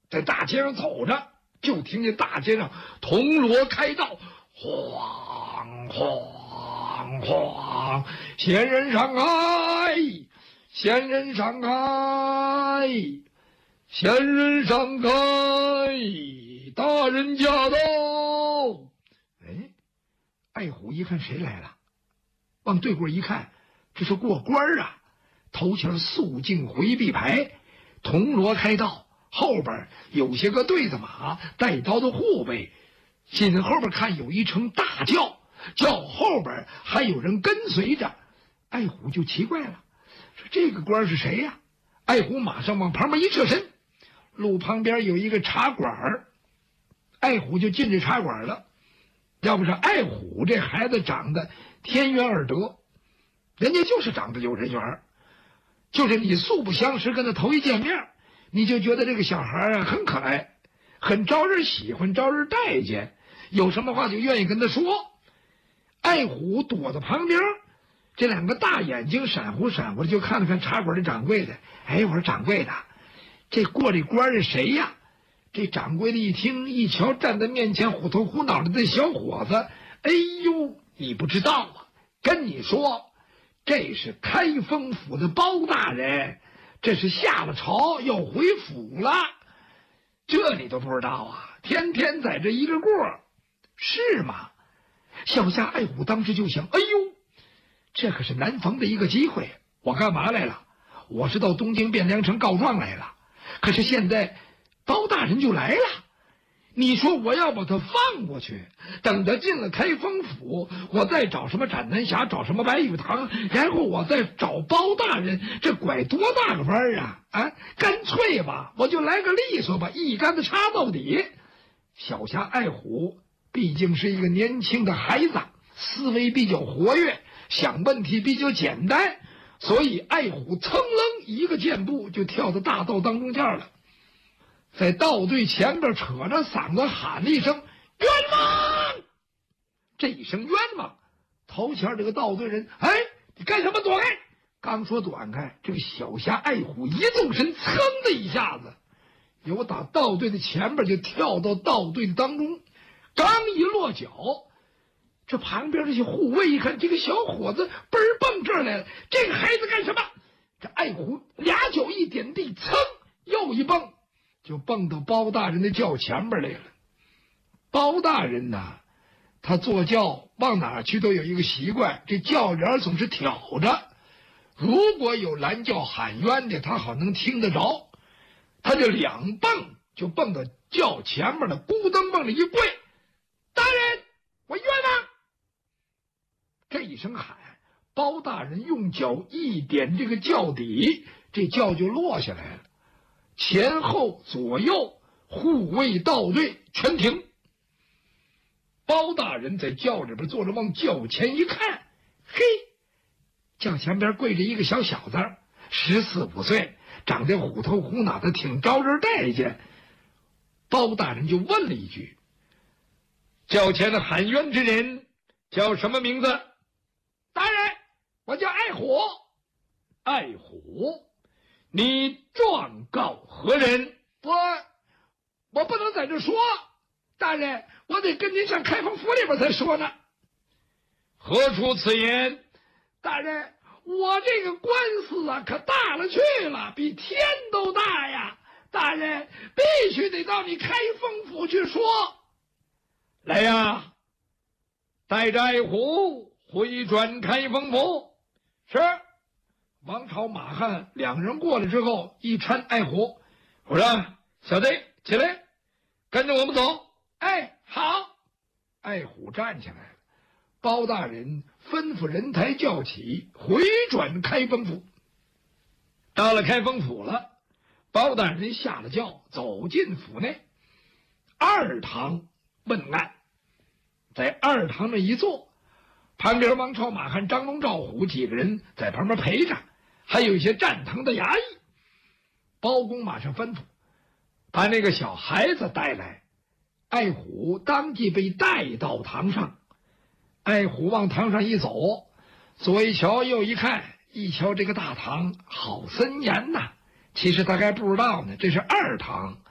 在大街上走着，就听见大街上铜锣开道，晃晃晃，仙人上开，仙人上开，仙人上开，大人驾到。哎，爱虎一看谁来了，往对过一看，这是过官啊，头前肃静回避牌，铜锣开道，后边有些个对子马带刀的护卫，紧后边看有一声大轿，轿后边还有人跟随着。爱虎就奇怪了，说这个官是谁呀？爱虎马上往旁边一侧身，路旁边有一个茶馆，爱虎就进这茶馆了。要不是爱虎这孩子长得天缘而得，人家就是长得有人缘，就是你素不相识，跟他头一见面，你就觉得这个小孩啊很可爱，很招人喜欢，招人待见，有什么话就愿意跟他说。爱虎躲在旁边，这两个大眼睛闪乎闪乎的就看了看茶馆的掌柜的。哎，我说掌柜的，这过这官是谁呀？这掌柜的一听一瞧，站在面前虎头虎脑的这小伙子，哎呦，你不知道啊，跟你说，这是开封府的包大人，这是下了朝要回府了，这你都不知道啊？天天在这一个过，是吗？小夏爱虎当时就想，哎呦，这可是难逢的一个机会，我干嘛来了？我是到东京汴梁城告状来了，可是现在包大人就来了，你说我要把他放过去，等他进了开封府，我再找什么斩南侠，找什么白玉堂，然后我再找包大人，这拐多大个弯啊！啊，干脆吧，我就来个利索吧，一竿子插到底。小侠爱虎毕竟是一个年轻的孩子，思维比较活跃，想问题比较简单，所以爱虎噌楞一个箭步就跳到大道当中间了，在道队前边扯着嗓子喊了一声冤枉。这一声冤枉，头前这个道队人，哎，你干什么？躲开！刚说躲开，这个小侠爱虎一纵身，噌的一下子由打道队的前边就跳到道队的当中，刚一落脚，这旁边这些护卫一看，这个小伙子嘣儿蹦这儿来了，这个孩子干什么？这爱虎俩脚一点地，噌又一蹦，就蹦到包大人的轿前边来了。包大人呐，他坐轿往哪去都有一个习惯，这轿帘总是挑着，如果有拦轿喊冤的，他好能听得着。他就两蹦就蹦到轿前面了，咕噔蹦了一跪，大人，我冤枉！这一声喊，包大人用脚一点这个轿底，这轿就落下来了，前后左右护卫道队全停。包大人在轿里边坐着，往轿前一看，嘿，轿前边跪着一个小小子，14、15岁，长得虎头虎脑的，挺招人待见。包大人就问了一句：轿前的喊冤之人叫什么名字？大人，我叫爱虎。爱虎，你状告何人？我不能在这说，大人，我得跟您上开封府里边再说呢。何出此言？大人，我这个官司啊可大了去了，比天都大呀！大人必须得到你开封府去说。来呀，带着爱虎回转开封府。是。王朝马汉两人过来之后，一搀爱虎，我说小子起来，跟着我们走。哎，好。爱虎站起来了，包大人吩咐人抬轿起，回转开封府。到了开封府了，包大人下了轿，走进府内，二堂问案。在二堂那一坐，旁边王朝、马汉、张龙、赵虎几个人在旁边陪着，还有一些站堂的衙役。包公马上吩咐把那个小孩子带来，爱虎当即被带到堂上。爱虎往堂上一走，左一瞧右一看，一瞧这个大堂好森严呐。其实大概不知道呢，这是二堂，